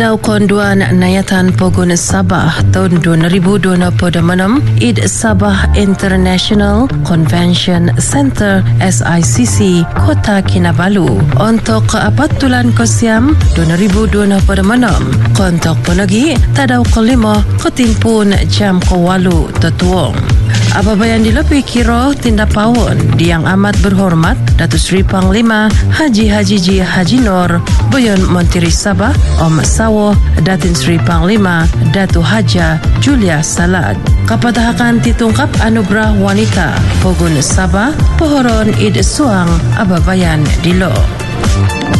Konduan Nayatan Pogun Sabah tahun 2026 Id Sabah International Convention Center SICC Kota Kinabalu untuk Apatulan Kosiam 2026 kontok penagi tadau kelima ketimpun jam kewalu tetuong. Ababayan dilepi kiro tindak pawon yang amat berhormat Datuk Seri Panglima Haji Ji Haji Nur Boyon Menteri Sabah Om Sawo Datin Seri Panglima Datu Haja Julia Salad kapatahakan titungkap anugerah wanita Pogun Sabah Pohoron Id Suang Ababayan Dilo.